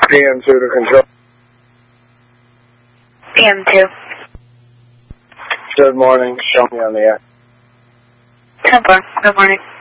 PM2 to control. PM2. Good morning. Show me on the air. 10-4. Good morning.